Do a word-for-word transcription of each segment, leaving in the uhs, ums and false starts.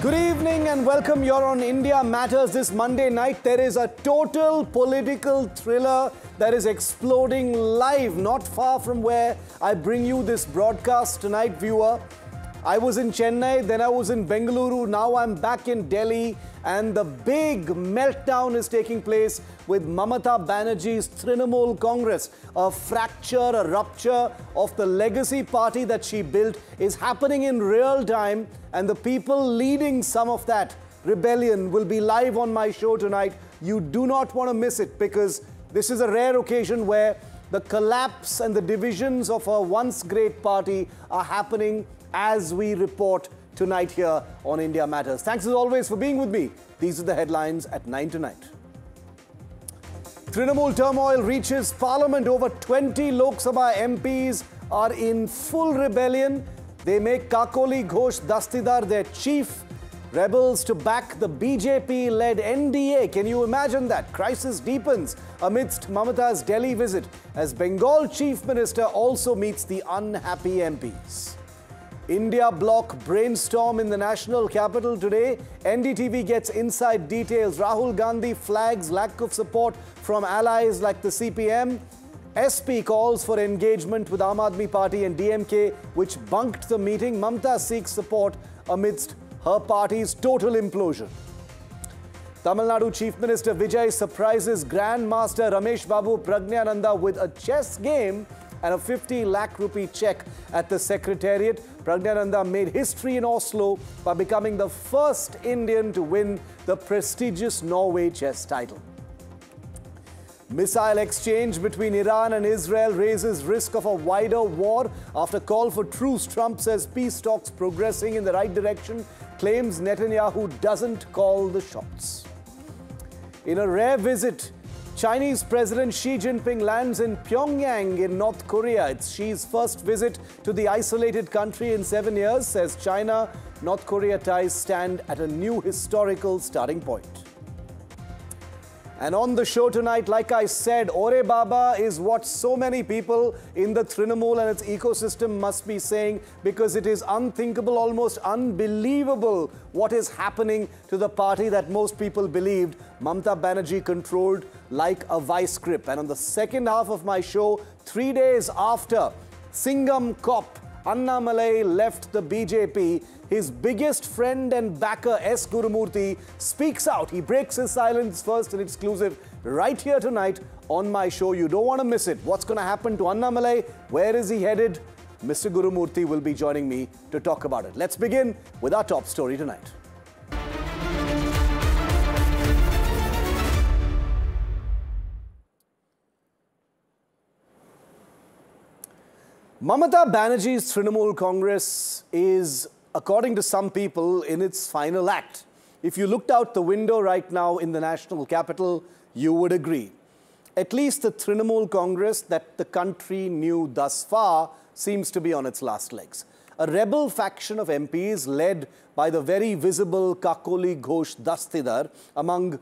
Good evening and welcome. You're on India Matters this Monday night. There is a total political thriller that is exploding live, not far from where I bring you this broadcast tonight, viewer. I was in Chennai, then I was in Bengaluru, now I'm back in Delhi, and the big meltdown is taking place with Mamata Banerjee's Trinamool Congress. A fracture, a rupture of the legacy party that she built is happening in real time, and the people leading some of that rebellion will be live on my show tonight. You do not want to miss it, because this is a rare occasion where the collapse and the divisions of a once great party are happening as we report tonight here on India Matters. Thanks as always for being with me. These are the headlines at nine tonight. Trinamool turmoil reaches Parliament. Over twenty Lok Sabha M Ps are in full rebellion. They make Kakoli Ghosh Dastidar their chief. Rebels to back the B J P-led N D A. Can you imagine that? Crisis deepens amidst Mamata's Delhi visit as Bengal Chief Minister also meets the unhappy M Ps. India bloc brainstorm in the national capital today. N D T V gets inside details. Rahul Gandhi flags lack of support from allies like the C P M. S P calls for engagement with Aam Aadmi Party and D M K, which bunked the meeting. Mamata seeks support amidst her party's total implosion. Tamil Nadu Chief Minister Vijay surprises Grandmaster Ramesh Babu Pragyananda with a chess game and a fifty lakh rupee check at the Secretariat. Pragyananda made history in Oslo by becoming the first Indian to win the prestigious Norway chess title. Missile exchange between Iran and Israel raises risk of a wider war. After call for truce, Trump says peace talks progressing in the right direction, claims Netanyahu doesn't call the shots. In a rare visit, Chinese President Xi Jinping lands in Pyongyang in North Korea. It's Xi's first visit to the isolated country in seven years, says China. North Korea ties stand at a new historical starting point. And on the show tonight, like I said, Ore Baba is what so many people in the Trinamool and its ecosystem must be saying, because it is unthinkable, almost unbelievable what is happening to the party that most people believed Mamata Banerjee controlled like a vice grip. And on the second half of my show, three days after Singham Cop Annamalai left the B J P, his biggest friend and backer S. Gurumurthy speaks out. He breaks his silence first in exclusive right here tonight on my show. You don't want to miss it. What's going to happen to Annamalai? Where is he headed? Mister Gurumurthy will be joining me to talk about it. Let's begin with our top story tonight. Mamata Banerjee's Trinamool Congress is, according to some people, in its final act. If you looked out the window right now in the national capital, you would agree. At least the Trinamool Congress that the country knew thus far seems to be on its last legs. A rebel faction of M Ps led by the very visible Kakoli Ghosh Dastidar, among,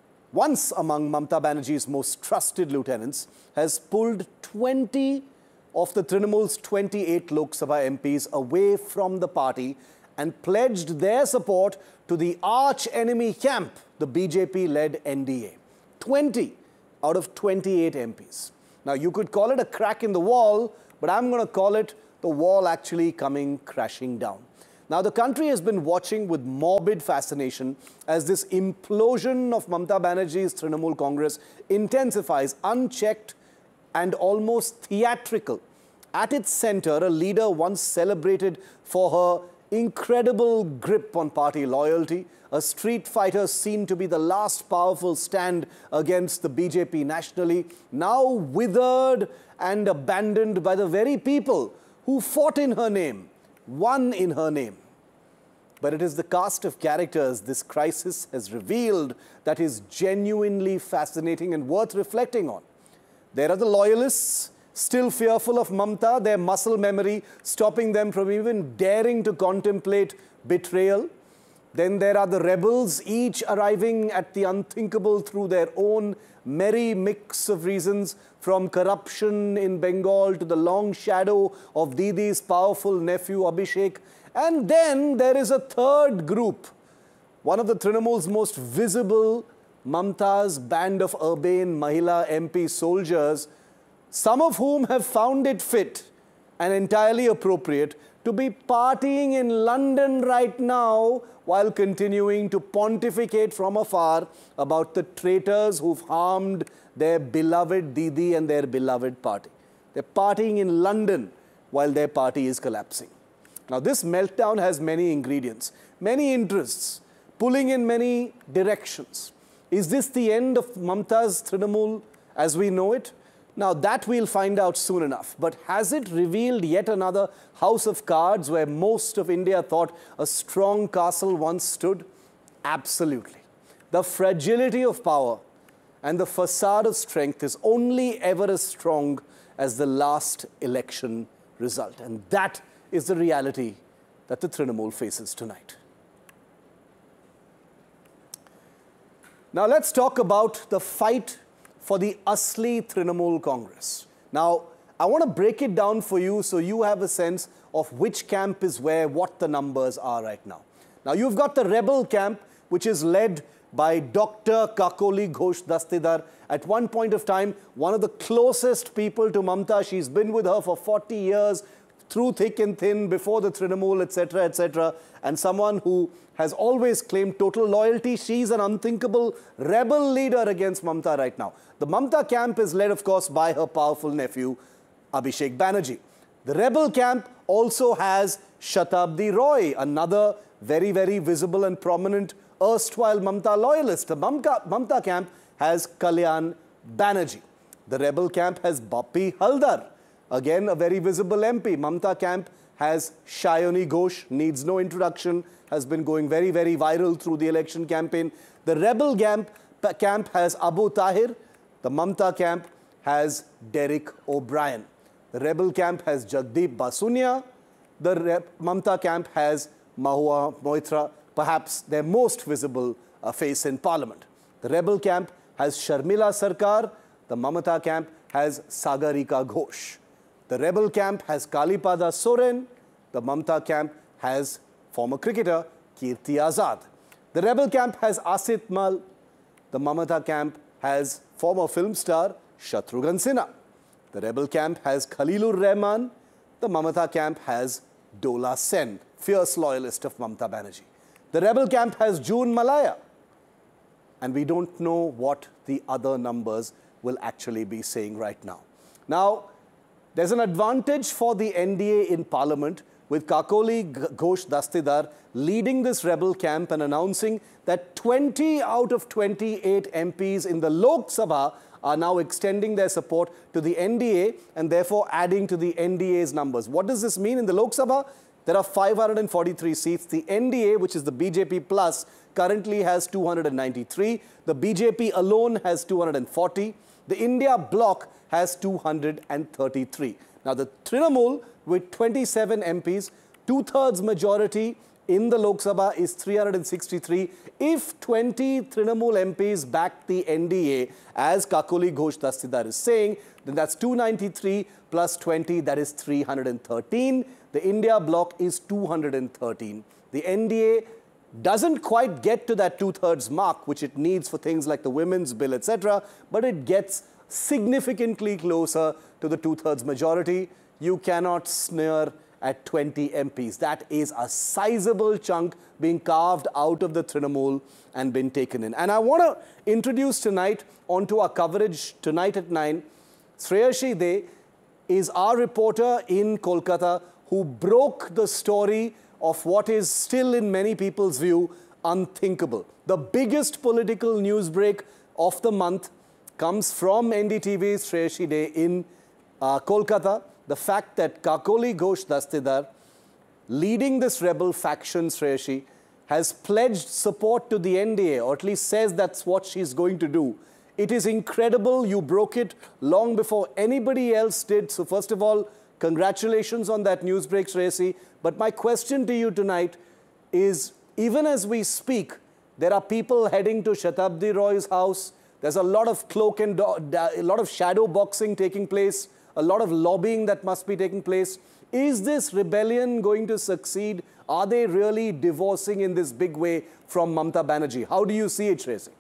once among Mamata Banerjee's most trusted lieutenants, has pulled twenty of the Trinamool's twenty-eight Lok Sabha M Ps away from the party and pledged their support to the arch-enemy camp, the B J P-led N D A. twenty out of twenty-eight M Ps. Now, you could call it a crack in the wall, but I'm going to call it the wall actually coming crashing down. Now, the country has been watching with morbid fascination as this implosion of Mamata Banerjee's Trinamool Congress intensifies, unchecked and almost theatrical. At its center, a leader once celebrated for her incredible grip on party loyalty, a street fighter seen to be the last powerful stand against the B J P nationally, now withered and abandoned by the very people who fought in her name, won in her name. But it is the cast of characters this crisis has revealed that is genuinely fascinating and worth reflecting on. There are the loyalists, still fearful of Mamata, their muscle memory stopping them from even daring to contemplate betrayal. Then there are the rebels, each arriving at the unthinkable through their own merry mix of reasons, from corruption in Bengal to the long shadow of Didi's powerful nephew Abhishek. And then there is a third group, one of the Trinamool's most visible, Mamta's band of urbane Mahila M P soldiers, some of whom have found it fit and entirely appropriate to be partying in London right now while continuing to pontificate from afar about the traitors who've harmed their beloved Didi and their beloved party. They're partying in London while their party is collapsing. Now, this meltdown has many ingredients, many interests, pulling in many directions. Is this the end of Mamta's Trinamool as we know it? Now, that we'll find out soon enough. But has it revealed yet another house of cards where most of India thought a strong castle once stood? Absolutely. The fragility of power and the facade of strength is only ever as strong as the last election result. And that is the reality that the Trinamool faces tonight. Now, let's talk about the fight for the Asli Trinamool Congress. Now, I want to break it down for you so you have a sense of which camp is where, what the numbers are right now. Now, you've got the rebel camp, which is led by Doctor Kakoli Ghosh Dastidar. At one point of time, one of the closest people to Mamta. She's been with her for forty years, through thick and thin, before the Trinamool, et cetera, et cetera, and someone who has always claimed total loyalty. She's an unthinkable rebel leader against Mamta right now. The Mamta camp is led, of course, by her powerful nephew, Abhishek Banerjee. The rebel camp also has Shatabdi Roy, another very, very visible and prominent erstwhile Mamta loyalist. The Mamta, Mamta camp has Kalyan Banerjee. The rebel camp has Bappi Haldar, again a very visible M P. Mamta camp has Shayoni Ghosh, needs no introduction, has been going very, very viral through the election campaign. The rebel camp, camp has Abu Tahir. The Mamta camp has Derek O'Brien. The rebel camp has Jagdeep Basunia. The Rep Mamta camp has Mahua Moitra, perhaps their most visible uh, face in parliament. The rebel camp has Sharmila Sarkar. The Mamata camp has Sagarika Ghosh. The rebel camp has Kalipada Soren. The Mamta camp has former cricketer Kirti Azad. The rebel camp has Asit Mal. The Mamata camp has former film star Shatrughan Sinha. The rebel camp has Khalilur Rahman. The Mamata camp has Dola Sen, fierce loyalist of Mamta Banerjee. The rebel camp has June Malaya. And we don't know what the other numbers will actually be saying right now. Now, there's an advantage for the N D A in Parliament with Kakoli Ghosh Dastidar leading this rebel camp and announcing that twenty out of twenty-eight M Ps in the Lok Sabha are now extending their support to the N D A and therefore adding to the N D A's numbers. What does this mean? In the Lok Sabha, there are five hundred forty-three seats. The N D A, which is the B J P plus, currently has two hundred ninety-three. The B J P alone has two hundred forty. The India bloc has two hundred thirty-three. Now, the Trinamool with twenty-seven M Ps, two-thirds majority in the Lok Sabha is three hundred sixty-three. If twenty Trinamool M Ps back the N D A, as Kakoli Ghosh Dastidar is saying, then that's two hundred ninety-three plus twenty, that is three hundred thirteen. The India bloc is two hundred thirteen. The N D A doesn't quite get to that two-thirds mark, which it needs for things like the women's bill, et cetera, but it gets significantly closer to the two-thirds majority. You cannot sneer at twenty M Ps. That is a sizable chunk being carved out of the Trinamool and been taken in. And I want to introduce tonight onto our coverage tonight at nine, Shreyasi De is our reporter in Kolkata who broke the story of what is still in many people's view unthinkable. The biggest political news break of the month comes from N D T V's Shreyasi De in uh, Kolkata. The fact that Kakoli Ghosh Dastidar, leading this rebel faction, Shreyasi, has pledged support to the N D A, or at least says that's what she's going to do. It is incredible. You broke it long before anybody else did. So first of all, congratulations on that news break, Shreyasi. But my question to you tonight is, even as we speak, there are people heading to Shatabdi Roy's house. There's a lot of cloak and a lot of shadow boxing taking place, a lot of lobbying that must be taking place. Is this rebellion going to succeed Are they really divorcing in this big way from Mamata Banerjee? How do you see it, Shreyasi?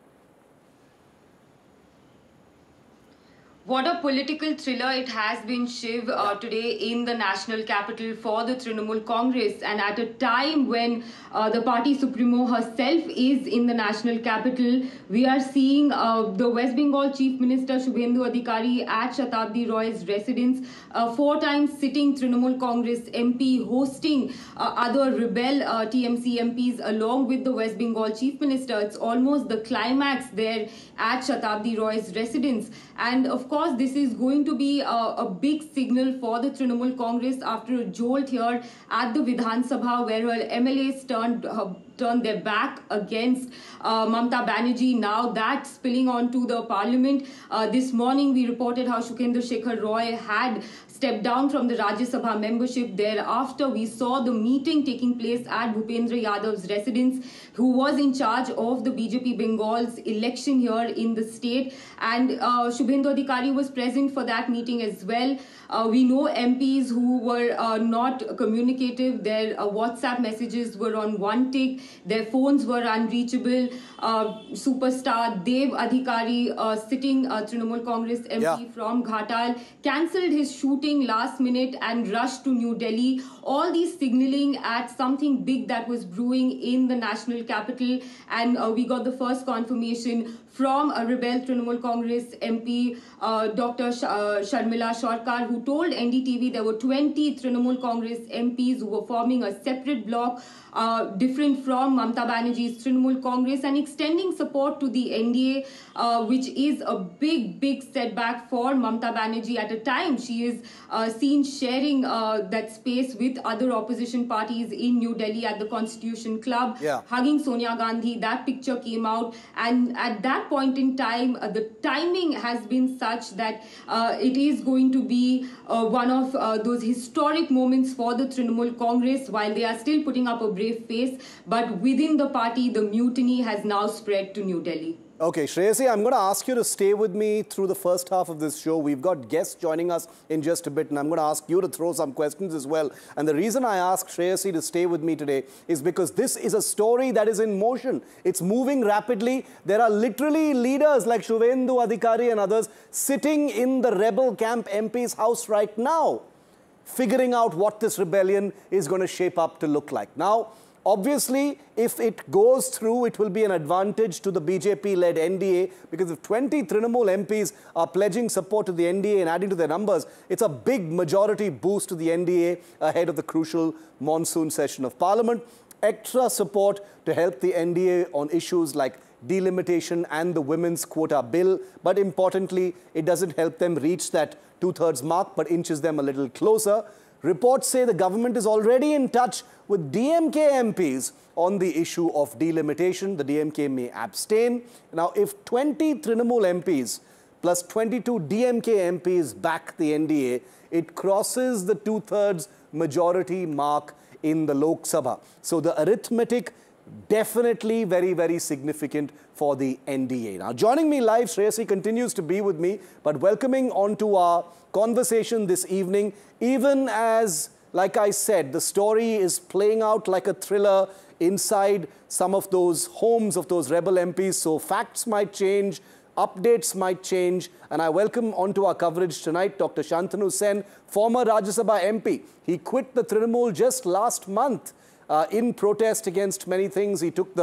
What a political thriller it has been, Shiv, uh, today in the national capital for the Trinamool Congress, and at a time when uh, the party supremo herself is in the national capital. We are seeing uh, the West Bengal Chief Minister Shubhendu Adhikari at Shatabdi Roy's residence, uh, four times sitting Trinamool Congress M P hosting uh, other rebel uh, T M C M Ps along with the West Bengal Chief Minister. It's almost the climax there at Shatabdi Roy's residence, and of course Of course, this is going to be a, a big signal for the Trinamool Congress after a jolt here at the Vidhan Sabha, where her M L As turned uh, turned their back against uh, Mamata Banerjee. Now that's spilling onto the parliament. Uh, this morning we reported how Shukendra Shekhar Roy had stepped down from the Rajya Sabha membership. Thereafter, we saw the meeting taking place at Bhupendra Yadav's residence, who was in charge of the B J P Bengal's election here in the state. And uh, Shubhendu Adhikari was present for that meeting as well. Uh, we know M Ps who were uh, not communicative. Their uh, WhatsApp messages were on one tick. Their phones were unreachable. Uh, superstar Dev Adhikari, uh, sitting uh, Trinamool Congress M P yeah. from Ghatal, cancelled his shooting last minute and rushed to New Delhi. All these signaling at something big that was brewing in the national capital. And uh, we got the first confirmation from a rebel Trinamool Congress M P, uh, Doctor Sh uh, Sharmila Sarkar, who told N D T V there were twenty Trinamool Congress M Ps who were forming a separate bloc, uh, different from Mamata Banerjee's Trinamool Congress, and extending support to the N D A, uh, which is a big, big setback for Mamata Banerjee at a time she is uh, seen sharing uh, that space with other opposition parties in New Delhi at the Constitution Club, yeah. hugging Sonia Gandhi. That picture came out, and at that point in time, uh, the timing has been such that uh, it is going to be uh, one of uh, those historic moments for the Trinamool Congress, while they are still putting up a brave face. But within the party, the mutiny has now spread to New Delhi. Okay, Shreyasi, I'm going to ask you to stay with me through the first half of this show. We've got guests joining us in just a bit, and I'm going to ask you to throw some questions as well. And the reason I ask Shreyasi to stay with me today is because this is a story that is in motion. It's moving rapidly. There are literally leaders like Shubhendu Adhikari and others sitting in the rebel camp M P's house right now, figuring out what this rebellion is going to shape up to look like. Now, obviously, if it goes through, it will be an advantage to the B J P-led N D A, because if twenty Trinamool M Ps are pledging support to the N D A and adding to their numbers, it's a big majority boost to the N D A ahead of the crucial monsoon session of Parliament. Extra support to help the N D A on issues like delimitation and the women's quota bill. But importantly, it doesn't help them reach that two-thirds mark, but inches them a little closer. Reports say the government is already in touch with D M K M Ps on the issue of delimitation. The D M K may abstain. Now, if twenty Trinamool M Ps plus twenty-two D M K M Ps back the N D A, it crosses the two-thirds majority mark in the Lok Sabha. So the arithmetic definitely very, very significant for the N D A. Now, joining me live, Shreyasi continues to be with me, but welcoming onto our conversation this evening, even as, like I said, the story is playing out like a thriller inside some of those homes of those rebel M Ps. So facts might change, updates might change, and I welcome onto our coverage tonight Doctor Shantanu Sen, former Rajya Sabha M P. He quit the Trinamool just last month uh, in protest against many things. He took the